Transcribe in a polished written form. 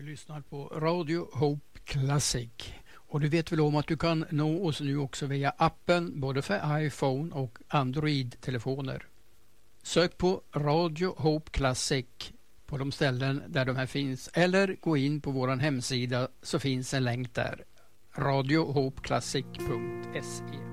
lyssnar på Radio Hope Classic. Och du vet väl om att du kan nå oss nu också via appen både för iPhone och Android-telefoner. Sök på Radio Hope Classic på de ställen där de här finns eller gå in på vår hemsida så finns en länk där. radiohopeclassic.se